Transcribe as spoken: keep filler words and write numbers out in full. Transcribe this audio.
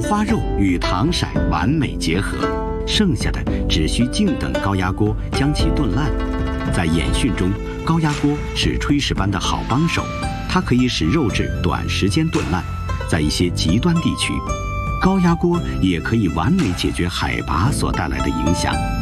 花肉与糖色完美结合，剩下的只需静等高压锅将其炖烂。在演训中，高压锅是炊事班的好帮手，它可以使肉质短时间炖烂。在一些极端地区，高压锅也可以完美解决海拔所带来的影响。